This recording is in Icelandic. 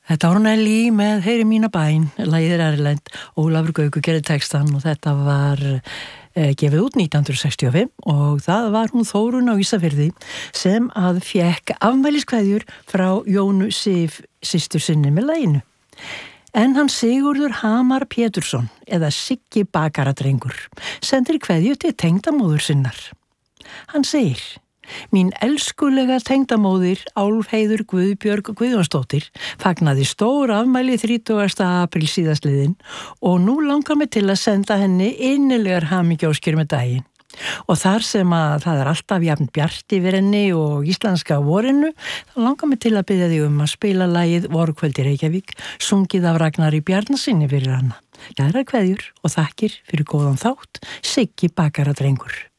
Þetta var Nelly með Heyri mína bæn, lagið erlend, Ólafur Gaukur gerði textan og þetta var gefið út 1965 og það var hún Þórunn á Ísafirði sem að fékk afmæliskveðjur frá Jónu Sif systur sinni með laginu. En hann Sigurður Hamar Pétursson eða Siggi bakaradrengur sendir kveðju til tengdamóður sinnar. Hann segir: Mín elskulega tengdamóðir Álfheiður Guðbjörg Guðjónsdóttir fagnaði stór afmæli 30. apríl síðastliðinn og nú langar mig til að senda henni innilegar hamingjóskir með daginn. Og þar sem að það alltaf jafn bjart yfir henni og íslenska vorinu, þá langar mig til að biðja þig að spila lagið Vorkvöldi Reykjavík, sungið af Ragnari Bjarnasyni fyrir hana. Kærar kveðjur og þakkir fyrir góðan þátt, Siggi bakaradrengur.